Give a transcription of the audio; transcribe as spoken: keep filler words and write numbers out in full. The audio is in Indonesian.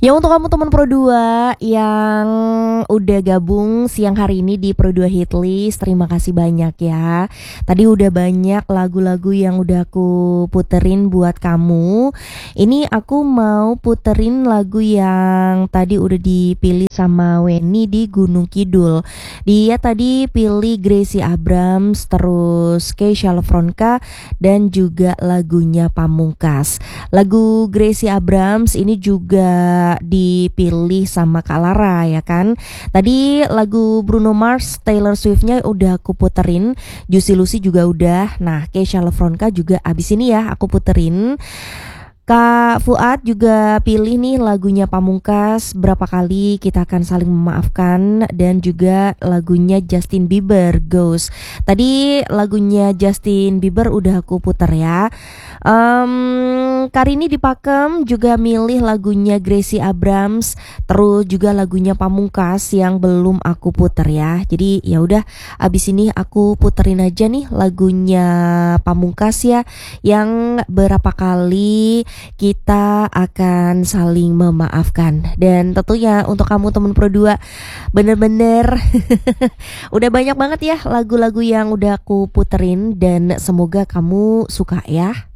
Ya untuk kamu teman Pro dua yang udah gabung siang hari ini di Pro dua Hitlist, terima kasih banyak ya. Tadi udah banyak lagu-lagu yang udah aku puterin buat kamu. Ini aku mau puterin lagu yang tadi udah dipilih sama Weni di Gunung Kidul. Dia tadi pilih Gracie Abrams, terus Keisha Lofronka, dan juga lagunya Pamungkas. Lagu Gracie Abrams ini juga dipilih sama Kak Lara ya kan. Tadi lagu Bruno Mars, Taylor Swift-nya udah aku puterin, Juicy Lucy juga udah. Nah, Keisha Lofronka juga abis ini ya aku puterin. Kak Fuad juga pilih nih lagunya Pamungkas, Berapa Kali Kita Akan Saling Memaafkan, dan juga lagunya Justin Bieber, Ghost. Tadi lagunya Justin Bieber udah aku puter ya. um, Karini di Pakem juga milih lagunya Gracie Abrams, terus juga lagunya Pamungkas yang belum aku puter ya. Jadi ya udah, abis ini aku puterin aja nih lagunya Pamungkas ya, yang Berapa Kali Kita Akan Saling Memaafkan. Dan tentunya untuk kamu teman Pro dua, bener-bener udah banyak banget ya lagu-lagu yang udah aku puterin, dan semoga kamu suka ya.